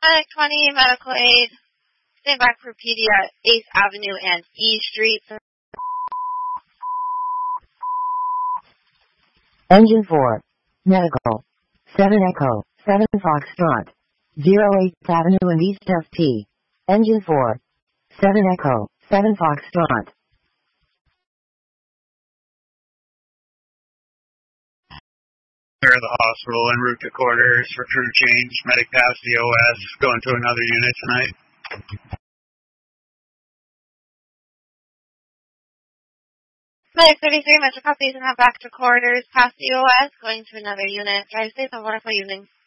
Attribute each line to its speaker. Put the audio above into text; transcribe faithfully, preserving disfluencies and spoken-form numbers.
Speaker 1: Medic twenty, medical aid. Stand by for P D at eighth Avenue and E Street.
Speaker 2: Engine four. Medical. seven Echo. seven Foxtrot. zero eighth Avenue and East F T. Engine four. seven Echo. seven Foxtrot.
Speaker 3: Clear the hospital en route to quarters for crew change. Medic past the O S. Going to another unit tonight.
Speaker 1: Medic thirty-three, Metro copies and have back to quarters past the O S. Going to another unit. Drive safe and wonderful evening.